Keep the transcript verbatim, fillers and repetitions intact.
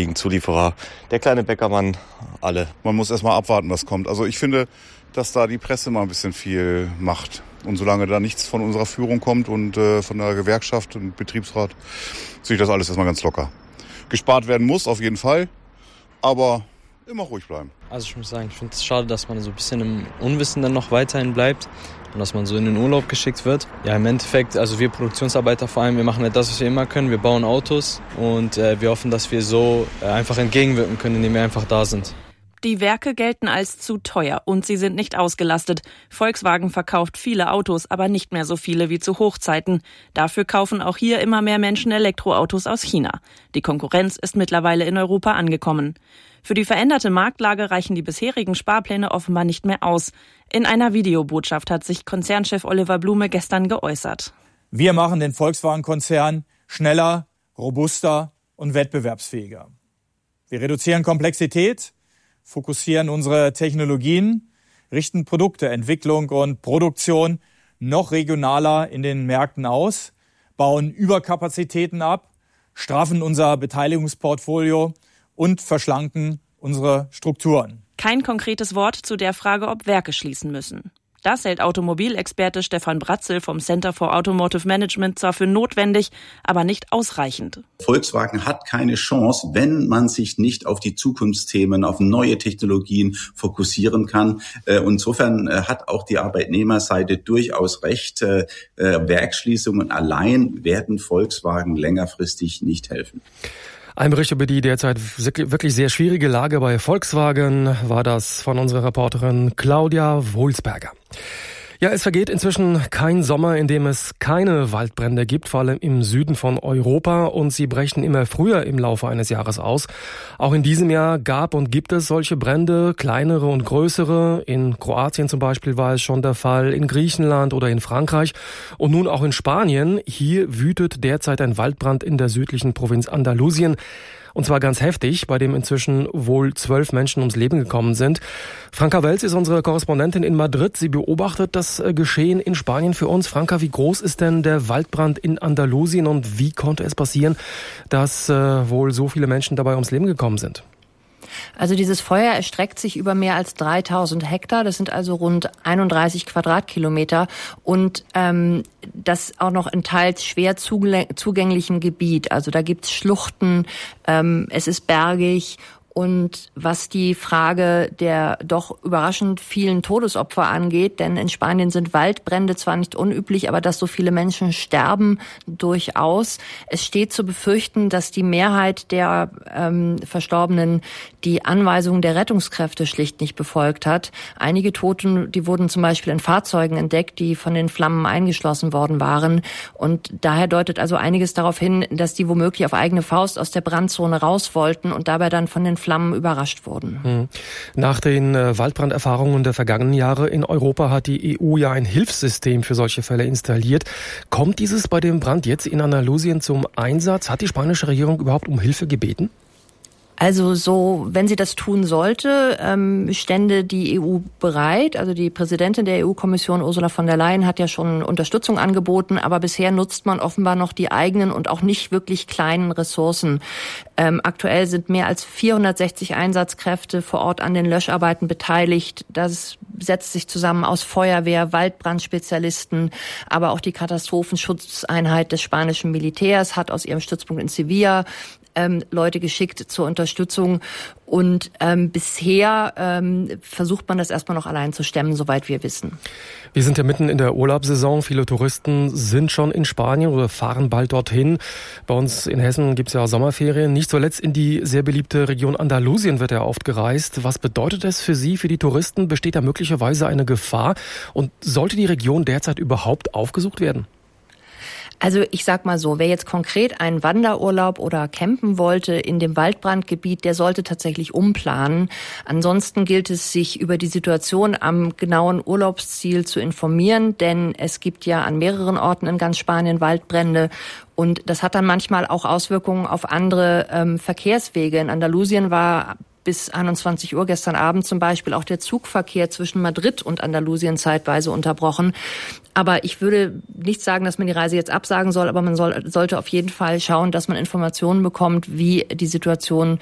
billigen Zulieferer, der kleine Bäckermann, alle. Man muss erst mal abwarten, was kommt. Also ich finde, dass da die Presse mal ein bisschen viel macht. Und solange da nichts von unserer Führung kommt und äh, von der Gewerkschaft und Betriebsrat, sehe ich das alles erstmal ganz locker. Gespart werden muss, auf jeden Fall, aber immer ruhig bleiben. Also ich muss sagen, ich finde es schade, dass man so ein bisschen im Unwissen dann noch weiterhin bleibt und dass man so in den Urlaub geschickt wird. Ja, im Endeffekt, also wir Produktionsarbeiter vor allem, wir machen halt das, was wir immer können. Wir bauen Autos und äh, wir hoffen, dass wir so äh, einfach entgegenwirken können, indem wir einfach da sind. Die Werke gelten als zu teuer und sie sind nicht ausgelastet. Volkswagen verkauft viele Autos, aber nicht mehr so viele wie zu Hochzeiten. Dafür kaufen auch hier immer mehr Menschen Elektroautos aus China. Die Konkurrenz ist mittlerweile in Europa angekommen. Für die veränderte Marktlage reichen die bisherigen Sparpläne offenbar nicht mehr aus. In einer Videobotschaft hat sich Konzernchef Oliver Blume gestern geäußert. Wir machen den Volkswagen-Konzern schneller, robuster und wettbewerbsfähiger. Wir reduzieren Komplexität, fokussieren unsere Technologien, richten Produkte, Entwicklung und Produktion noch regionaler in den Märkten aus, bauen Überkapazitäten ab, straffen unser Beteiligungsportfolio und verschlanken unsere Strukturen. Kein konkretes Wort zu der Frage, ob Werke schließen müssen. Das hält Automobilexperte Stefan Bratzel vom Center for Automotive Management zwar für notwendig, aber nicht ausreichend. Volkswagen hat keine Chance, wenn man sich nicht auf die Zukunftsthemen, auf neue Technologien fokussieren kann. Insofern hat auch die Arbeitnehmerseite durchaus recht. Werksschließungen allein werden Volkswagen längerfristig nicht helfen. Ein Bericht über die derzeit wirklich sehr schwierige Lage bei Volkswagen war das von unserer Reporterin Claudia Wohlsberger. Ja, es vergeht inzwischen kein Sommer, in dem es keine Waldbrände gibt, vor allem im Süden von Europa, und sie brechen immer früher im Laufe eines Jahres aus. Auch in diesem Jahr gab und gibt es solche Brände, kleinere und größere. In Kroatien zum Beispiel war es schon der Fall, in Griechenland oder in Frankreich und nun auch in Spanien. Hier wütet derzeit ein Waldbrand in der südlichen Provinz Andalusien. Und zwar ganz heftig, bei dem inzwischen wohl zwölf Menschen ums Leben gekommen sind. Franka Welz ist unsere Korrespondentin in Madrid. Sie beobachtet das Geschehen in Spanien für uns. Franka, wie groß ist denn der Waldbrand in Andalusien und wie konnte es passieren, dass äh, wohl so viele Menschen dabei ums Leben gekommen sind? Also dieses Feuer erstreckt sich über mehr als dreitausend Hektar. Das sind also rund einunddreißig Quadratkilometer und ähm, das auch noch in teils schwer zugänglichem Gebiet. Also da gibt's Schluchten, ähm, es ist bergig. Und was die Frage der doch überraschend vielen Todesopfer angeht, denn in Spanien sind Waldbrände zwar nicht unüblich, aber dass so viele Menschen sterben, durchaus. Es steht zu befürchten, dass die Mehrheit der ähm, Verstorbenen die Anweisungen der Rettungskräfte schlicht nicht befolgt hat. Einige Toten, die wurden zum Beispiel in Fahrzeugen entdeckt, die von den Flammen eingeschlossen worden waren. Und daher deutet also einiges darauf hin, dass die womöglich auf eigene Faust aus der Brandzone raus wollten und dabei dann von den Flammen überrascht wurden. Nach den äh, Waldbranderfahrungen der vergangenen Jahre in Europa hat die E U ja ein Hilfssystem für solche Fälle installiert. Kommt dieses bei dem Brand jetzt in Andalusien zum Einsatz? Hat die spanische Regierung überhaupt um Hilfe gebeten? Also so, wenn sie das tun sollte, ähm, stände die E U bereit. Also die Präsidentin der E U-Kommission, Ursula von der Leyen, hat ja schon Unterstützung angeboten, aber bisher nutzt man offenbar noch die eigenen und auch nicht wirklich kleinen Ressourcen. Ähm, aktuell sind mehr als vierhundertsechzig Einsatzkräfte vor Ort an den Löscharbeiten beteiligt. Das setzt sich zusammen aus Feuerwehr, Waldbrandspezialisten, aber auch die Katastrophenschutzeinheit des spanischen Militärs hat aus ihrem Stützpunkt in Sevilla Ähm, Leute geschickt zur Unterstützung und ähm, bisher ähm, versucht man das erstmal noch allein zu stemmen, soweit wir wissen. Wir sind ja mitten in der Urlaubssaison. Viele Touristen sind schon in Spanien oder fahren bald dorthin. Bei uns in Hessen gibt es ja Sommerferien. Nicht zuletzt in die sehr beliebte Region Andalusien wird ja oft gereist. Was bedeutet das für Sie, für die Touristen? Besteht da möglicherweise eine Gefahr? Und sollte die Region derzeit überhaupt aufgesucht werden? Also ich sag mal so, wer jetzt konkret einen Wanderurlaub oder campen wollte in dem Waldbrandgebiet, der sollte tatsächlich umplanen. Ansonsten gilt es, sich über die Situation am genauen Urlaubsziel zu informieren, denn es gibt ja an mehreren Orten in ganz Spanien Waldbrände. Und das hat dann manchmal auch Auswirkungen auf andere ähm, Verkehrswege. In Andalusien war bis einundzwanzig Uhr gestern Abend zum Beispiel auch der Zugverkehr zwischen Madrid und Andalusien zeitweise unterbrochen. Aber ich würde nicht sagen, dass man die Reise jetzt absagen soll, aber man soll, sollte auf jeden Fall schauen, dass man Informationen bekommt, wie die Situation